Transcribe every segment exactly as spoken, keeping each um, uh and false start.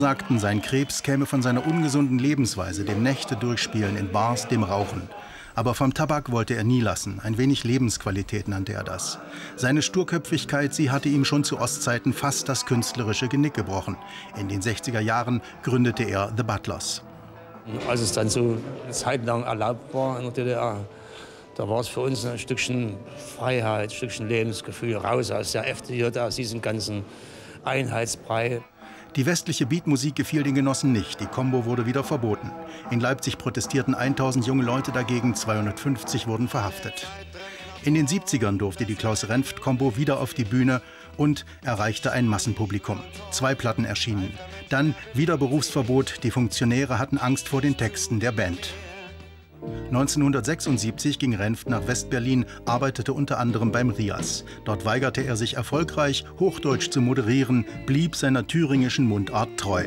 sagten, sein Krebs käme von seiner ungesunden Lebensweise, dem Nächte durchspielen in Bars, dem Rauchen. Aber vom Tabak wollte er nie lassen. Ein wenig Lebensqualität nannte er das. Seine Sturköpfigkeit, sie hatte ihm schon zu Ostzeiten fast das künstlerische Genick gebrochen. In den sechziger Jahren gründete er The Butlers. Als es dann so zeitlang erlaubt war in der D D R, da war es für uns ein Stückchen Freiheit, ein Stückchen Lebensgefühl, raus aus der F D J, aus diesem ganzen Einheitsbrei. Die westliche Beatmusik gefiel den Genossen nicht. Die Combo wurde wieder verboten. In Leipzig protestierten tausend junge Leute dagegen, zweihundertfünfzig wurden verhaftet. In den siebzigern durfte die Klaus-Renft-Combo wieder auf die Bühne und erreichte ein Massenpublikum. Zwei Platten erschienen. Dann wieder Berufsverbot. Die Funktionäre hatten Angst vor den Texten der Band. neunzehnhundertsechsundsiebzig ging Renft nach West-Berlin, arbeitete unter anderem beim Rias. Dort weigerte er sich erfolgreich, Hochdeutsch zu moderieren, blieb seiner thüringischen Mundart treu.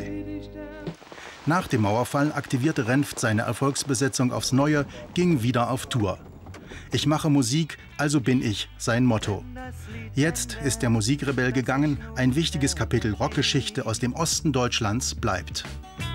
Nach dem Mauerfall aktivierte Renft seine Erfolgsbesetzung aufs Neue, ging wieder auf Tour. Ich mache Musik, also bin ich sein Motto. Jetzt ist der Musikrebell gegangen, ein wichtiges Kapitel Rockgeschichte aus dem Osten Deutschlands bleibt.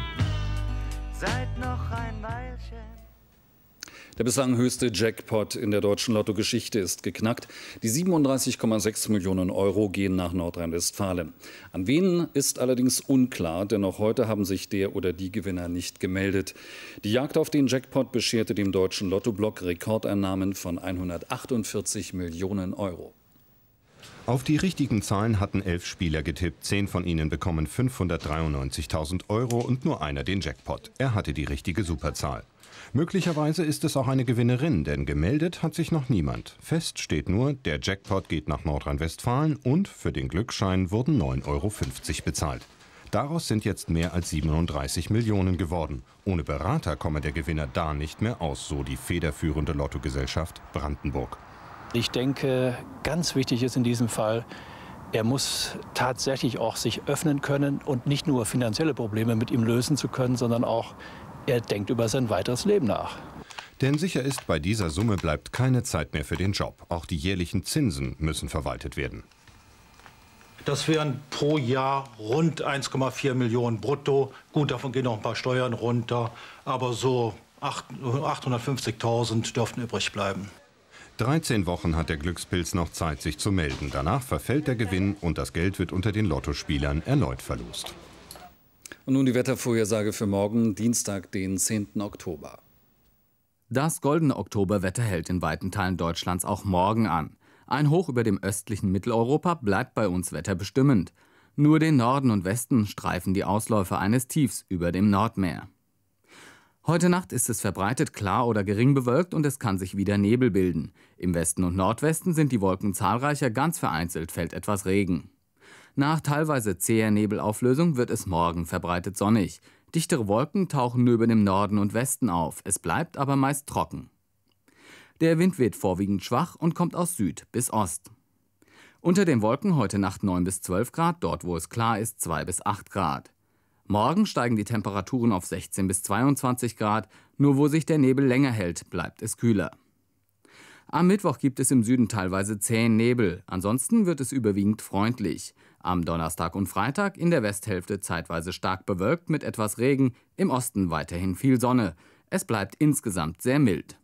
Seid noch ein Weilchen. Der bislang höchste Jackpot in der deutschen Lottogeschichte ist geknackt. Die siebenunddreißig Komma sechs Millionen Euro gehen nach Nordrhein-Westfalen. An wen ist allerdings unklar, denn auch heute haben sich der oder die Gewinner nicht gemeldet. Die Jagd auf den Jackpot bescherte dem deutschen Lottoblock Rekordeinnahmen von hundertachtundvierzig Millionen Euro. Auf die richtigen Zahlen hatten elf Spieler getippt. Zehn von ihnen bekommen fünfhundertdreiundneunzigtausend Euro und nur einer den Jackpot. Er hatte die richtige Superzahl. Möglicherweise ist es auch eine Gewinnerin, denn gemeldet hat sich noch niemand. Fest steht nur, der Jackpot geht nach Nordrhein-Westfalen und für den Glücksschein wurden neun Euro fünfzig bezahlt. Daraus sind jetzt mehr als siebenunddreißig Millionen geworden. Ohne Berater komme der Gewinner da nicht mehr aus, so die federführende Lottogesellschaft Brandenburg. Ich denke, ganz wichtig ist in diesem Fall, er muss tatsächlich auch sich öffnen können und nicht nur finanzielle Probleme mit ihm lösen zu können, sondern auch er denkt über sein weiteres Leben nach. Denn sicher ist, bei dieser Summe bleibt keine Zeit mehr für den Job. Auch die jährlichen Zinsen müssen verwaltet werden. Das wären pro Jahr rund eins Komma vier Millionen brutto. Gut, davon gehen noch ein paar Steuern runter. Aber so achthundertfünfzigtausend dürften übrig bleiben. dreizehn Wochen hat der Glückspilz noch Zeit, sich zu melden. Danach verfällt der Gewinn und das Geld wird unter den Lottospielern erneut verlost. Und nun die Wettervorhersage für morgen, Dienstag, den zehnten Oktober. Das goldene Oktoberwetter hält in weiten Teilen Deutschlands auch morgen an. Ein Hoch über dem östlichen Mitteleuropa bleibt bei uns wetterbestimmend. Nur den Norden und Westen streifen die Ausläufer eines Tiefs über dem Nordmeer. Heute Nacht ist es verbreitet klar oder gering bewölkt und es kann sich wieder Nebel bilden. Im Westen und Nordwesten sind die Wolken zahlreicher, ganz vereinzelt fällt etwas Regen. Nach teilweise zäher Nebelauflösung wird es morgen verbreitet sonnig. Dichtere Wolken tauchen nur über dem Norden und Westen auf. Es bleibt aber meist trocken. Der Wind weht vorwiegend schwach und kommt aus Süd bis Ost. Unter den Wolken heute Nacht neun bis zwölf Grad, dort wo es klar ist zwei bis acht Grad. Morgen steigen die Temperaturen auf sechzehn bis zweiundzwanzig Grad, nur wo sich der Nebel länger hält, bleibt es kühler. Am Mittwoch gibt es im Süden teilweise zähen Nebel, ansonsten wird es überwiegend freundlich. Am Donnerstag und Freitag in der Westhälfte zeitweise stark bewölkt mit etwas Regen, im Osten weiterhin viel Sonne. Es bleibt insgesamt sehr mild.